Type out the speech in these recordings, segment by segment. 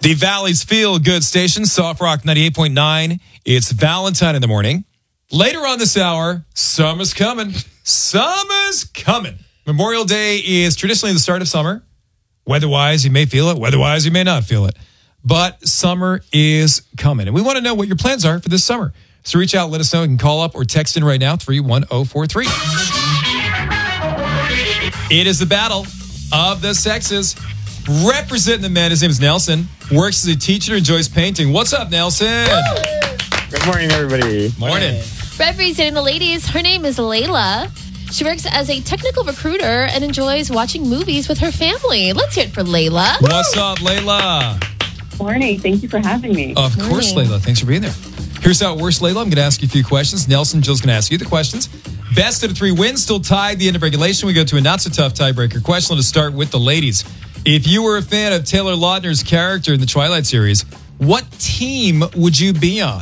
The Valley's Feel Good Station, Soft Rock 98.9. It's Valentine in the morning. Later on this hour, summer's coming. Summer's coming. Memorial Day is traditionally the start of summer. Weather-wise, you may feel it. Weather-wise, you may not feel it. But summer is coming. And we want to know what your plans are for this summer. So reach out, let us know. You can call up or text in right now, 31043. It is the battle of the sexes. Representing the men, his name is Nelson. Works as a teacher, enjoys painting. What's up, Nelson? Good morning, everybody. Morning. Representing the ladies, her name is Layla. She works as a technical recruiter and enjoys watching movies with her family. Let's hear it for Layla. What's up, Layla? Morning. Thank you for having me. Of course, Layla. Thanks for being there. Here's how it works, Layla. I'm going to ask you a few questions. Nelson, Jill's going to ask you the questions. Best of the three wins, still tied at the end of regulation. We go to a not-so-tough tiebreaker question. Let's start with the ladies. If you were a fan of Taylor Lautner's character in the Twilight series, what team would you be on?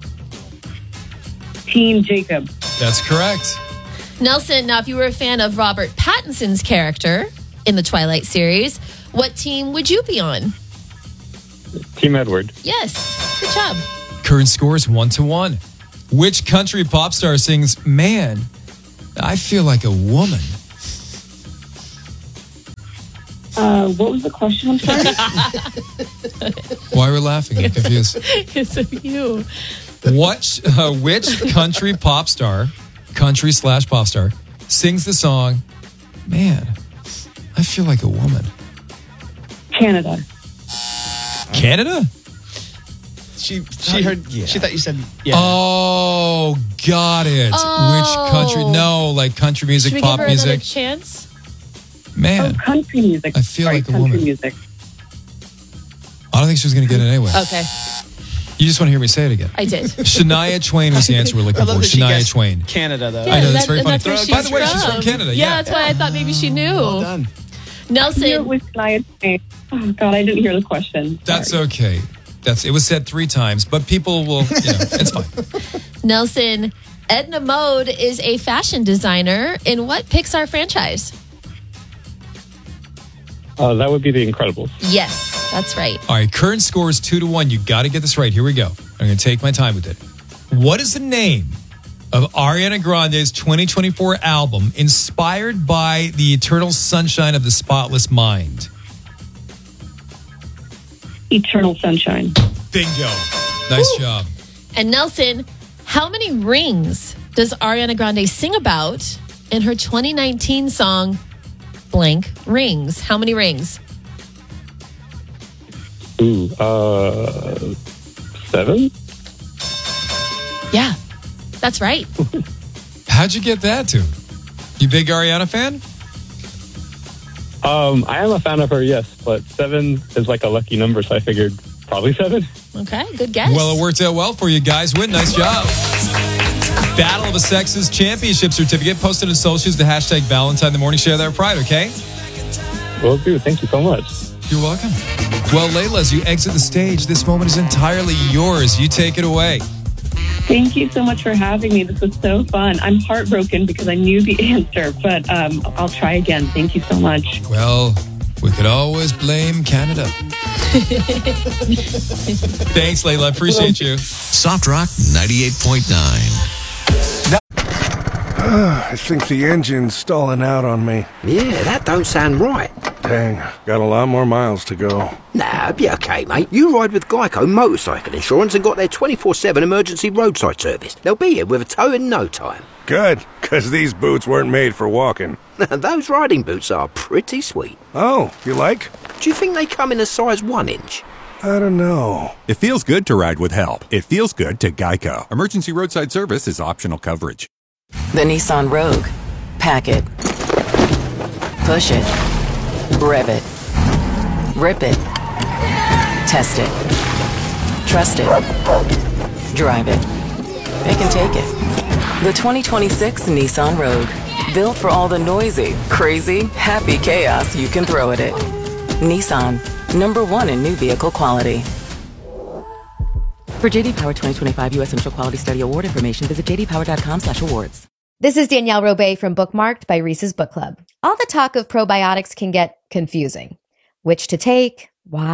Team Jacob. That's correct. Nelson, now if you were a fan of Robert Pattinson's character in the Twilight series, what team would you be on? Team Edward. Yes. Good job. Current score is 1-1. Which country pop star sings, "Man, I feel like a woman"? What was the question? I'm sorry. Why are we laughing? I'm confused. It's you. Which country pop star, country/pop star, sings the song, "Man, I feel like a woman"? Canada. Canada? She heard. Yeah. She thought you said. Yeah. Oh, got it. Oh. Which country? No, like country music, Should we pop give her another music. chance? Man, Country music. I feel like a country woman. music. I don't think she was going to get it anyway. Okay. You just want to hear me say it again. I did. Shania Twain was the answer we're looking I for. love that she Shania guessed Twain. Canada, though. Yeah, I know, that's very funny. That's where By the way, she's from Canada. Yeah. That's why I thought maybe she knew. Well done. Nelson. Here with Shania Twain. Oh, God, I didn't hear the question. That's Sorry. okay. It was said 3 times, but people will, it's fine. Nelson, Edna Mode is a fashion designer in what Pixar franchise? That would be The Incredibles. Yes, that's right. All right, current score is 2-1. You got to get this right. Here we go. I'm going to take my time with it. What is the name of Ariana Grande's 2024 album inspired by the eternal sunshine of the spotless mind? Eternal Sunshine. Bingo. Nice job. And Nelson, how many rings does Ariana Grande sing about in her 2019 song, Blank Rings? How many rings? Ooh, 7? Yeah, that's right. How'd you get that to? You big Ariana fan? I am a fan of her, yes, but 7 is like a lucky number, so I figured probably 7. Okay, good guess. Well, it worked out well for you guys. Win. Nice job. Battle of the Sexes Championship certificate posted on socials. The hashtag Valentine in the morning. Share their pride, okay? Will do. Thank you so much. You're welcome. Well, Layla, as you exit the stage, this moment is entirely yours. You take it away. Thank you so much for having me. This was so fun. I'm heartbroken because I knew the answer, but I'll try again. Thank you so much. Well, we could always blame Canada. Thanks, Layla. Appreciate you. Soft Rock 98.9. I think the engine's stalling out on me. Yeah, that don't sound right. Dang, got a lot more miles to go. Nah, be okay, mate. You ride with Geico Motorcycle Insurance and got their 24/7 emergency roadside service. They'll be here with a tow in no time. Good, because these boots weren't made for walking. Those riding boots are pretty sweet. Oh, you like? Do you think they come in a size 1 inch? I don't know. It feels good to ride with help. It feels good to Geico. Emergency roadside service is optional coverage. The Nissan Rogue. Pack it. Push it. Rev it. Rip it. Test it. Trust it. Drive it. It can take it. The 2026 Nissan Rogue. Built for all the noisy, crazy, happy chaos you can throw at it. Nissan. #1 in new vehicle quality. For JD Power 2025 U.S. Central Quality Study Award information, visit jdpower.com/awards. This is Danielle Robay from Bookmarked by Reese's Book Club. All the talk of probiotics can get confusing. Which to take, why,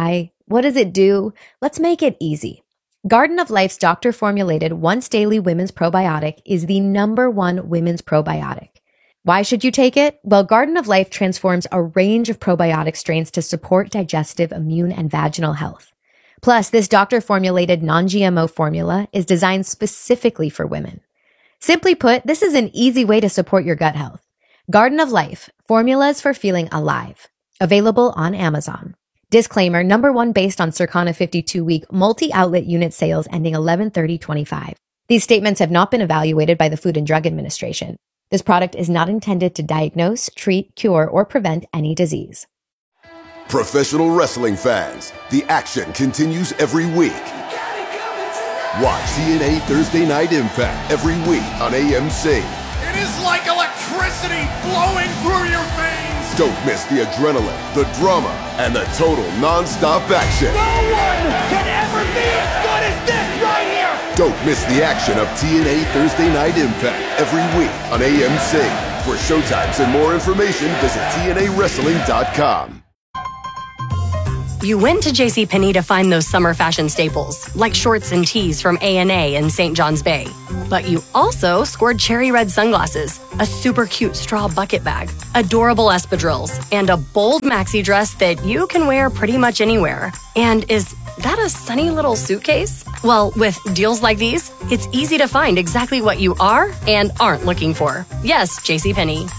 What does it do? Let's make it easy. Garden of Life's doctor-formulated once-daily women's probiotic is the #1 women's probiotic. Why should you take it? Well, Garden of Life transforms a range of probiotic strains to support digestive, immune, and vaginal health. Plus, this doctor-formulated non-GMO formula is designed specifically for women. Simply put, this is an easy way to support your gut health. Garden of Life, formulas for feeling alive. Available on Amazon. Disclaimer, #1 based on Circana 52-week multi-outlet unit sales ending 11/30/25. These statements have not been evaluated by the Food and Drug Administration. This product is not intended to diagnose, treat, cure, or prevent any disease. Professional wrestling fans, the action continues every week. Watch TNA Thursday Night Impact every week on AMC. It is like electricity flowing through your veins. Don't miss the adrenaline, the drama, and the total non-stop action. No one can ever be as good as this right here. Don't miss the action of TNA Thursday Night Impact every week on AMC. For showtimes and more information, visit TNAWrestling.com. You went to JCPenney to find those summer fashion staples, like shorts and tees from A&A and St. John's Bay. But you also scored cherry red sunglasses, a super cute straw bucket bag, adorable espadrilles, and a bold maxi dress that you can wear pretty much anywhere. And is that a sunny little suitcase? Well, with deals like these, it's easy to find exactly what you are and aren't looking for. Yes, JCPenney.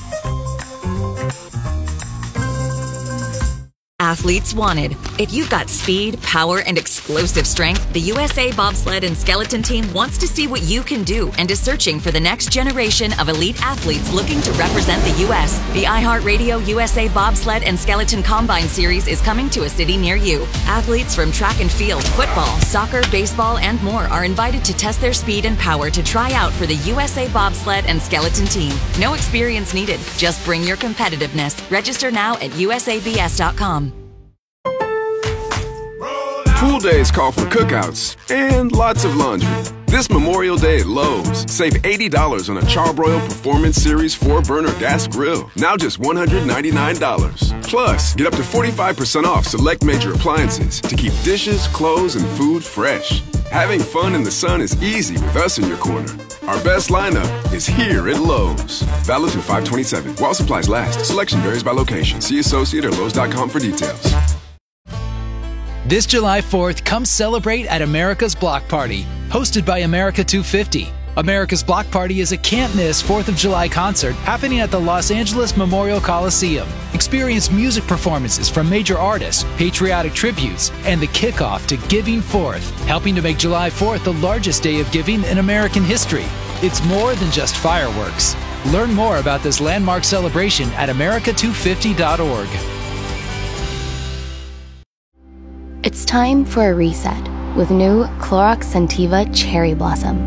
Athletes wanted. If you've got speed, power, and explosive strength, the USA Bobsled and Skeleton Team wants to see what you can do and is searching for the next generation of elite athletes looking to represent the U.S. The iHeartRadio USA Bobsled and Skeleton Combine Series is coming to a city near you. Athletes from track and field, football, soccer, baseball, and more are invited to test their speed and power to try out for the USA Bobsled and Skeleton Team. No experience needed. Just bring your competitiveness. Register now at usabs.com. Pool days call for cookouts and lots of laundry. This Memorial Day at Lowe's, save $80 on a Charbroil Performance Series 4-burner gas grill, now just $199. Plus, get up to 45% off select major appliances to keep dishes, clothes, and food fresh. Having fun in the sun is easy with us in your corner. Our best lineup is here at Lowe's. Valid through 5/27. While supplies last. Selection varies by location. See associate or Lowe's.com for details. This July 4th, come celebrate at America's Block Party, hosted by America 250. America's Block Party is a can't-miss 4th of July concert happening at the Los Angeles Memorial Coliseum. Experience music performances from major artists, patriotic tributes, and the kickoff to Giving Forth, helping to make July 4th the largest day of giving in American history. It's more than just fireworks. Learn more about this landmark celebration at america250.org. It's time for a reset with new Clorox Scentiva Cherry Blossom.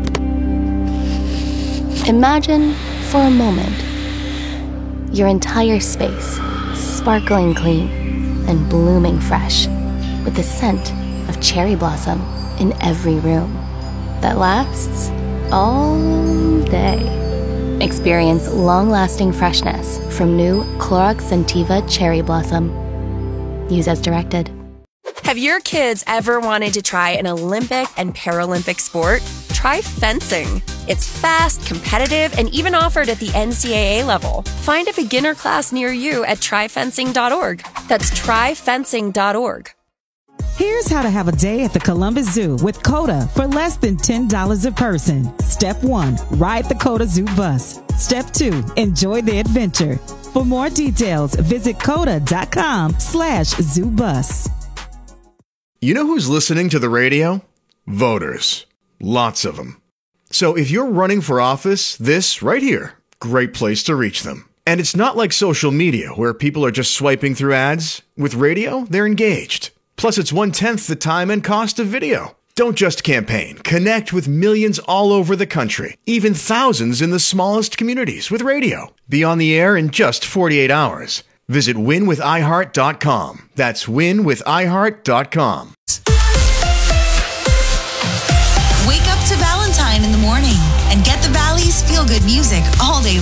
Imagine, for a moment, your entire space sparkling clean and blooming fresh with the scent of cherry blossom in every room that lasts all day. Experience long-lasting freshness from new Clorox Scentiva Cherry Blossom. Use as directed. Have your kids ever wanted to try an Olympic and Paralympic sport? Try fencing. It's fast, competitive, and even offered at the NCAA level. Find a beginner class near you at tryfencing.org. That's tryfencing.org. Here's how to have a day at the Columbus Zoo with COTA for less than $10 a person. Step 1, ride the COTA Zoo bus. Step 2, enjoy the adventure. For more details, visit COTA.com/zoobus. You know who's listening to the radio? Voters. Lots of them. So if you're running for office, this right here, great place to reach them. And it's not like social media where people are just swiping through ads. With radio, they're engaged. Plus, it's 1/10 the time and cost of video. Don't just campaign. Connect with millions all over the country, even thousands in the smallest communities with radio. Be on the air in just 48 hours. Visit winwithiheart.com. That's winwithiheart.com. Wake up to Valentine in the morning and get the Valley's feel-good music all day